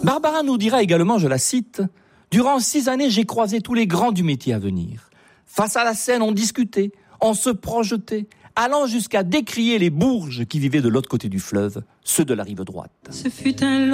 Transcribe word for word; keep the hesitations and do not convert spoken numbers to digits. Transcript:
Barbara nous dira également, je la cite, « Durant six années, j'ai croisé tous les grands du métier à venir. Face à la scène, on discutait, on se projetait, allant jusqu'à décrier les bourges qui vivaient de l'autre côté du fleuve, ceux de la rive droite. » Ce fut un